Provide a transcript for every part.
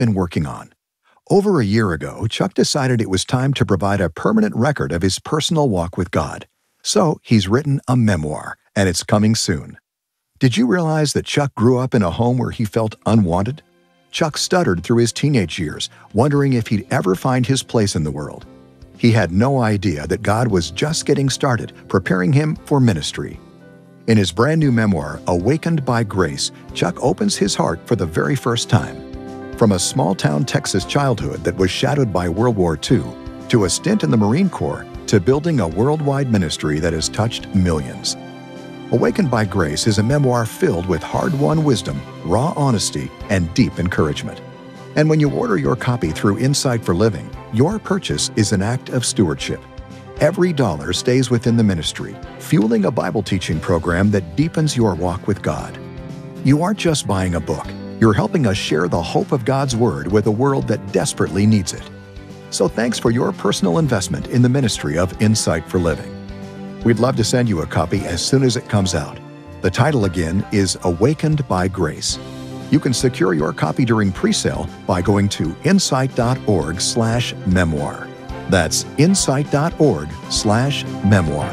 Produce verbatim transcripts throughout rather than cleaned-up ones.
been working on. Over a year ago, Chuck decided it was time to provide a permanent record of his personal walk with God. So he's written a memoir, and it's coming soon. Did you realize that Chuck grew up in a home where he felt unwanted? Chuck stuttered through his teenage years, wondering if he'd ever find his place in the world. He had no idea that God was just getting started, preparing him for ministry. In his brand new memoir, Awakened by Grace, Chuck opens his heart for the very first time. From a small-town Texas childhood that was shadowed by World War Two, to a stint in the Marine Corps, to building a worldwide ministry that has touched millions. Awakened by Grace is a memoir filled with hard-won wisdom, raw honesty, and deep encouragement. And when you order your copy through Insight for Living, your purchase is an act of stewardship. Every dollar stays within the ministry, fueling a Bible teaching program that deepens your walk with God. You aren't just buying a book, you're helping us share the hope of God's Word with a world that desperately needs it. So thanks for your personal investment in the ministry of Insight for Living. We'd love to send you a copy as soon as it comes out. The title again is Awakened by Grace. You can secure your copy during pre-sale by going to insight.org slash memoir. That's insight.org slash memoir.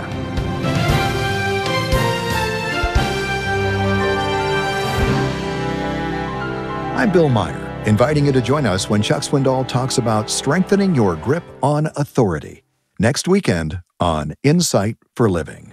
I'm Bill Meyer, inviting you to join us when Chuck Swindoll talks about strengthening your grip on authority. Next weekend on Insight for Living.